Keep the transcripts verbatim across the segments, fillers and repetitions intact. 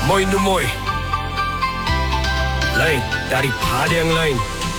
Moi Numoy. Lain daripada yang lain.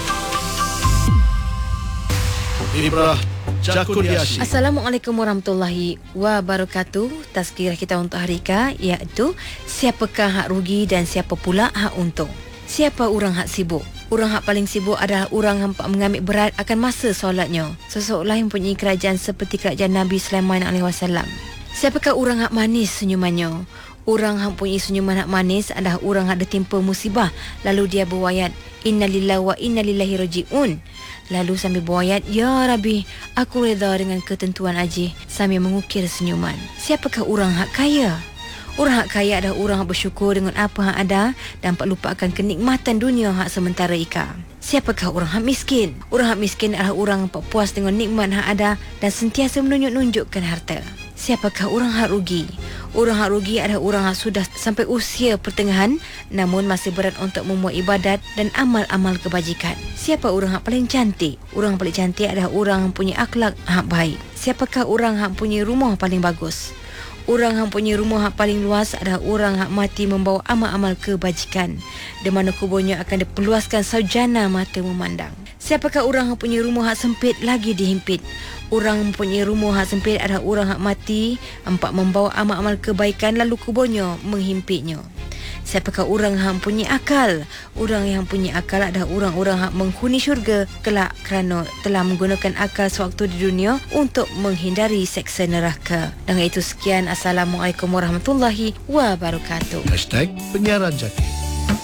Ibrah Jakuniashi. Assalamualaikum warahmatullahi wabarakatuh. Tazkirah kita untuk hari Ka, iaitu siapakah hak rugi dan siapa pula hak untung. Siapa orang hak sibuk? Orang hak paling sibuk adalah orang yang mengambil berat akan masa solatnya, seseolah mempunyai kerajaan seperti kerajaan Nabi Sulaiman alaihi wasallam. Siapakah orang hak manis senyumannya? Orang yang mempunyai senyuman hak manis adalah orang yang ditimpa musibah, lalu dia berwayat, innalillahi wa innalillahi raji'un. Lalu sambil berwayat, ya Rabbi, aku reda dengan ketentuan Aji, sambil mengukir senyuman. Siapakah orang hak kaya? Orang hak kaya adalah orang yang bersyukur dengan apa yang ada dan tak lupakan kenikmatan dunia hak sementara ika. Siapakah orang hak miskin? Orang hak miskin adalah orang yang tak puas dengan nikmat hak ada dan sentiasa menunjuk-nunjukkan harta. Siapakah orang hak rugi? Orang hak rugi adalah orang yang sudah sampai usia pertengahan namun masih berat untuk membuat ibadat dan amal-amal kebajikan. Siapa orang hak paling cantik? Orang yang paling cantik adalah orang yang punya akhlak hak baik. Siapakah orang yang punya rumah paling bagus? Orang yang punya rumah hak paling luas adalah orang yang mati membawa amal-amal kebajikan, di mana kuburnya akan diperluaskan saujana mata memandang. Siapakah orang yang punya rumah hak sempit lagi dihimpit? Orang yang punya rumah hak sempit adalah orang hak mati empat membawa amal-amal kebaikan lalu kuburnya menghimpitnya. Siapakah orang yang punya akal? Orang yang punya akal adalah orang-orang yang menghuni syurga kelak kerana telah menggunakan akal sewaktu di dunia untuk menghindari seksa neraka. Dengan itu sekian, Assalamualaikum warahmatullahi wabarakatuh. Hashtag Penyiaran Jaki.